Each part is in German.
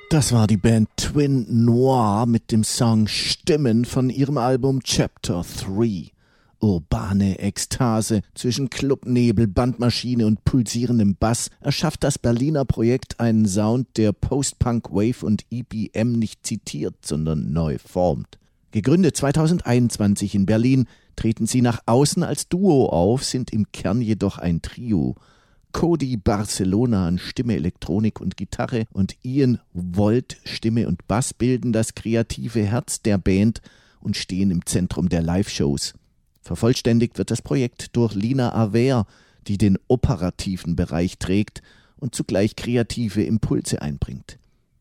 Das war die Band Twin Noir mit dem Song Stimmen von ihrem Album Chapter 3. Urbane Ekstase zwischen Clubnebel, Bandmaschine und pulsierendem Bass erschafft das Berliner Projekt einen Sound, der Post-Punk, Wave und EBM nicht zitiert, sondern neu formt. Gegründet 2021 in Berlin, treten sie nach außen als Duo auf, sind im Kern jedoch ein Trio. Cody Barcelona an Stimme, Elektronik und Gitarre und Ian Wolt Stimme und Bass bilden das kreative Herz der Band und stehen im Zentrum der Live-Shows. Vervollständigt wird das Projekt durch Lina Aver, die den operativen Bereich trägt und zugleich kreative Impulse einbringt.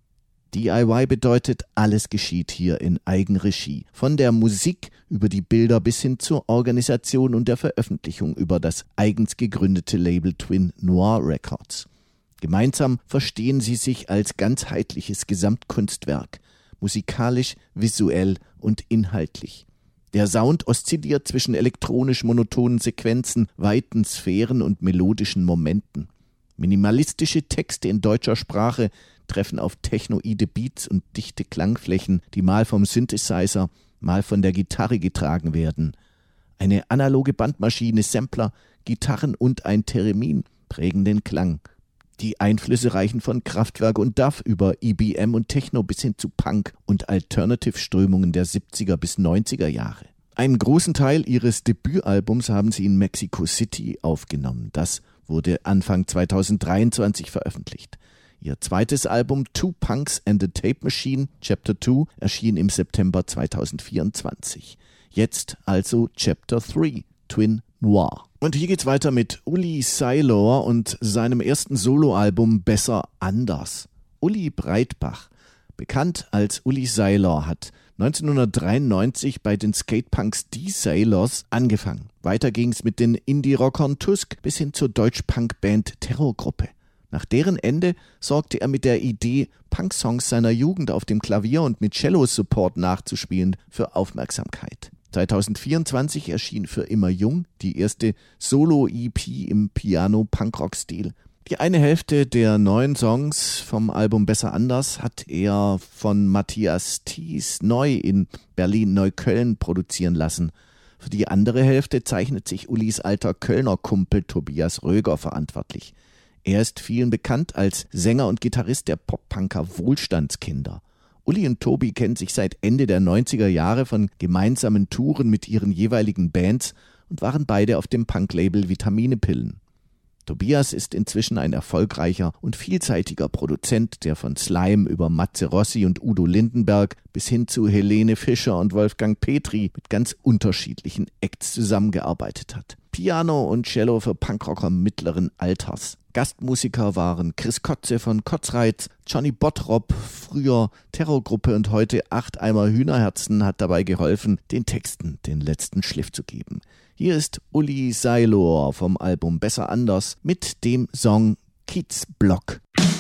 DIY bedeutet, alles geschieht hier in Eigenregie. Von der Musik über die Bilder bis hin zur Organisation und der Veröffentlichung über das eigens gegründete Label Twin Noir Records. Gemeinsam verstehen sie sich als ganzheitliches Gesamtkunstwerk, musikalisch, visuell und inhaltlich. Der Sound oszilliert zwischen elektronisch monotonen Sequenzen, weiten Sphären und melodischen Momenten. Minimalistische Texte in deutscher Sprache treffen auf technoide Beats und dichte Klangflächen, die mal vom Synthesizer, mal von der Gitarre getragen werden. Eine analoge Bandmaschine, Sampler, Gitarren und ein Theremin prägen den Klang. Die Einflüsse reichen von Kraftwerk und Duff über EBM und Techno bis hin zu Punk und Alternative-Strömungen der 70er bis 90er Jahre. Einen großen Teil ihres Debütalbums haben sie in Mexico City aufgenommen. Das wurde Anfang 2023 veröffentlicht. Ihr zweites Album Two Punks and a Tape Machine, Chapter 2, erschien im September 2024. Jetzt also Chapter 3, Twin Noir. Und hier geht's weiter mit Uli Sailor und seinem ersten Soloalbum Besser anders. Uli Breitbach, bekannt als Uli Sailor, hat 1993 bei den Skatepunks Die Sailors angefangen. Weiter ging's mit den Indie-Rockern Tusk bis hin zur Deutsch-Punk-Band Terrorgruppe. Nach deren Ende sorgte er mit der Idee, Punk-Songs seiner Jugend auf dem Klavier und mit Cello-Support nachzuspielen, für Aufmerksamkeit. 2024 erschien Für immer jung die erste Solo-EP im Piano-Punkrock-Stil. Die eine Hälfte der neuen Songs vom Album Besser anders hat er von Matthias Thies neu in Berlin-Neukölln produzieren lassen. Für die andere Hälfte zeichnet sich Ulis alter Kölner Kumpel Tobias Röger verantwortlich. Er ist vielen bekannt als Sänger und Gitarrist der Pop-Punker Wohlstandskinder. Uli und Tobi kennen sich seit Ende der 90er Jahre von gemeinsamen Touren mit ihren jeweiligen Bands und waren beide auf dem Punk-Label Vitaminepillen. Tobias ist inzwischen ein erfolgreicher und vielseitiger Produzent, der von Slime über Matze Rossi und Udo Lindenberg bis hin zu Helene Fischer und Wolfgang Petri mit ganz unterschiedlichen Acts zusammengearbeitet hat. Piano und Cello für Punkrocker mittleren Alters. Gastmusiker waren Chris Kotze von Kotzreiz, Johnny Bottrop, früher Terrorgruppe und heute 8 Eimer Hühnerherzen, hat dabei geholfen, den Texten den letzten Schliff zu geben. Hier ist Uli Sailor vom Album Besser anders mit dem Song Kiezblock.